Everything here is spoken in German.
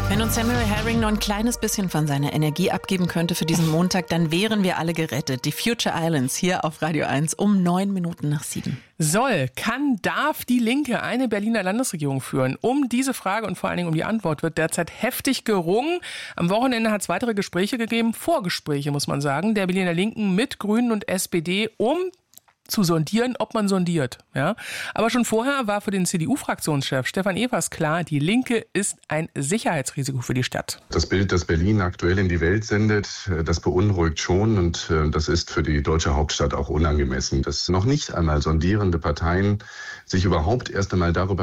Wenn uns Samuel Herring noch ein kleines bisschen von seiner Energie abgeben könnte für diesen Montag, dann wären wir alle gerettet. Die Future Islands hier auf Radio 1 um 7:09. Darf die Linke eine Berliner Landesregierung führen? Um diese Frage und vor allen Dingen um die Antwort wird derzeit heftig gerungen. Am Wochenende hat es weitere Gespräche gegeben, Vorgespräche muss man sagen, der Berliner Linken mit Grünen und SPD, um zu sondieren, ob man sondiert. Ja? Aber schon vorher war für den CDU-Fraktionschef Stefan Evers klar, die Linke ist ein Sicherheitsrisiko für die Stadt. Das Bild, das Berlin aktuell in die Welt sendet, das beunruhigt schon und das ist für die deutsche Hauptstadt auch unangemessen, dass noch nicht einmal sondierende Parteien sich überhaupt erst einmal darüber